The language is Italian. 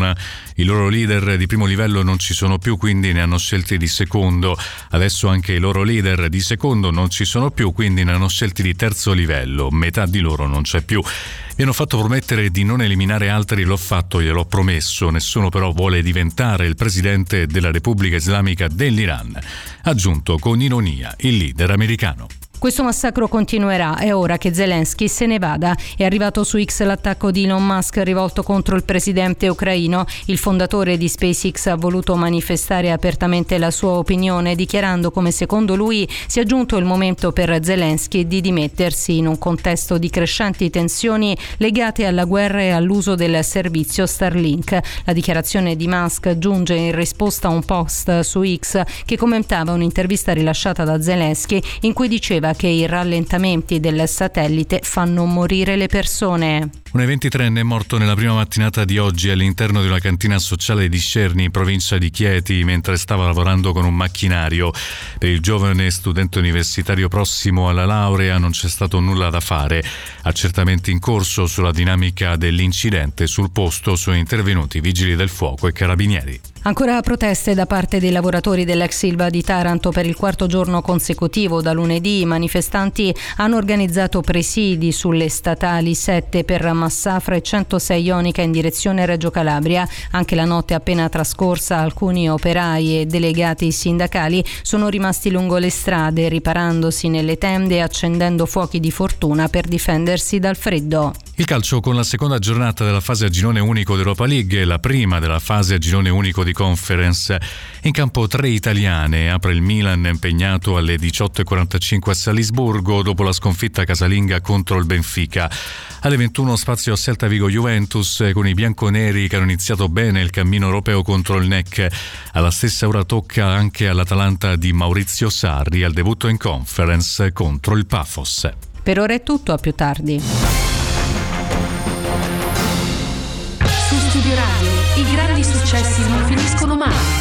Iran. I loro leader di primo livello non ci sono più, quindi ne hanno scelti di secondo. Adesso anche i loro leader di secondo non ci sono più, quindi ne hanno scelti di terzo livello. Metà di loro non c'è più. Mi hanno fatto promettere di non eliminare altri, l'ho fatto, gliel'ho promesso. Nessuno però vuole diventare il presidente della Repubblica Islamica dell'Iran. Ha aggiunto con ironia il leader americano. Questo massacro continuerà, è ora che Zelensky se ne vada. È arrivato su X l'attacco di Elon Musk rivolto contro il presidente ucraino. Il fondatore di SpaceX ha voluto manifestare apertamente la sua opinione, dichiarando come secondo lui sia giunto il momento per Zelensky di dimettersi in un contesto di crescenti tensioni legate alla guerra e all'uso del servizio Starlink. La dichiarazione di Musk giunge in risposta a un post su X che commentava un'intervista rilasciata da Zelensky in cui diceva che i rallentamenti del satellite fanno morire le persone. Un 23enne è morto nella prima mattinata di oggi all'interno di una cantina sociale di Scerni, in provincia di Chieti, mentre stava lavorando con un macchinario. Per il giovane studente universitario prossimo alla laurea non c'è stato nulla da fare. Accertamenti in corso sulla dinamica dell'incidente. Sul posto sono intervenuti vigili del fuoco e carabinieri. Ancora proteste da parte dei lavoratori dell'ex Ilva di Taranto per il quarto giorno consecutivo. Da lunedì i manifestanti hanno organizzato presidi sulle statali 7 per Massafra e 106 Ionica in direzione Reggio Calabria. Anche la notte appena trascorsa alcuni operai e delegati sindacali sono rimasti lungo le strade, riparandosi nelle tende e accendendo fuochi di fortuna per difendersi dal freddo. Il calcio con la seconda giornata della fase a girone unico d'Europa League e la prima della fase a girone unico di Conference. In campo 3 italiane. Apre il Milan impegnato alle 18:45 a Salisburgo dopo la sconfitta casalinga contro il Benfica. Alle 21 spazio a Celta Vigo Juventus con i bianconeri che hanno iniziato bene il cammino europeo contro il NEC. Alla stessa ora tocca anche all'Atalanta di Maurizio Sarri al debutto in Conference contro il Pafos. Per ora è tutto, a più tardi. Su Studio Radio, i grandi successi non finiscono mai.